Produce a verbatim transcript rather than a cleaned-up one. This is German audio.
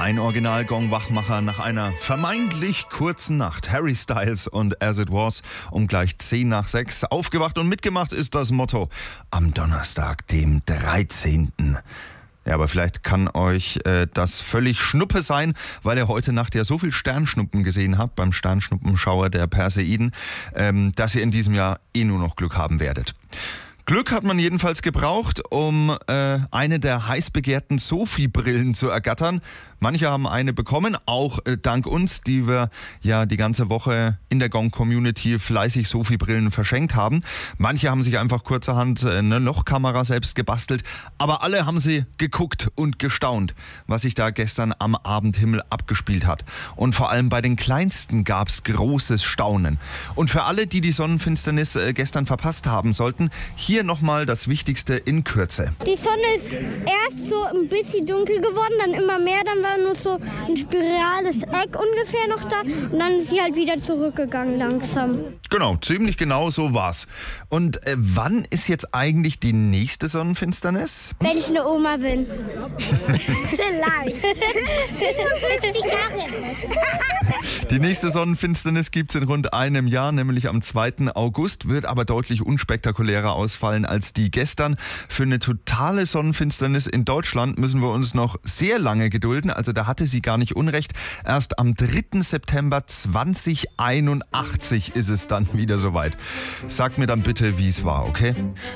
Ein Original-Gong-Wachmacher nach einer vermeintlich kurzen Nacht. Harry Styles und As It Was um gleich zehn nach sechs. Aufgewacht und mitgemacht ist das Motto am Donnerstag, dem dreizehnten Ja, aber vielleicht kann euch äh, das völlig Schnuppe sein, weil ihr heute Nacht ja so viel Sternschnuppen gesehen habt beim Sternschnuppenschauer der Perseiden, ähm, dass ihr in diesem Jahr eh nur noch Glück haben werdet. Glück hat man jedenfalls gebraucht, um äh, eine der heiß begehrten Sophie-Brillen zu ergattern. Manche haben eine bekommen, auch äh, dank uns, die wir ja die ganze Woche in der Gong-Community fleißig Sophie-Brillen verschenkt haben. Manche haben sich einfach kurzerhand äh, eine Lochkamera selbst gebastelt, aber alle haben sie geguckt und gestaunt, was sich da gestern am Abendhimmel abgespielt hat. Und vor allem bei den Kleinsten gab es großes Staunen. Und für alle, die die Sonnenfinsternis äh, gestern verpasst haben sollten, hier Hier nochmal das Wichtigste in Kürze. Die Sonne ist erst so ein bisschen dunkel geworden, dann immer mehr, dann war nur so ein spirales Eck ungefähr noch da und dann ist sie halt wieder zurückgegangen langsam. Genau, ziemlich genau so war's. Und äh, wann ist jetzt eigentlich die nächste Sonnenfinsternis? Wenn ich eine Oma bin. Vielleicht. fünfzig Jahre. Die nächste Sonnenfinsternis gibt's in rund einem Jahr, nämlich am zweiten August, wird aber deutlich unspektakulärer ausfallen als die gestern. Für eine totale Sonnenfinsternis in Deutschland müssen wir uns noch sehr lange gedulden, also da hatte sie gar nicht unrecht. Erst am dritten September zweitausendeinundachtzig ist es dann wieder soweit. Sag mir dann bitte, wie es war, okay?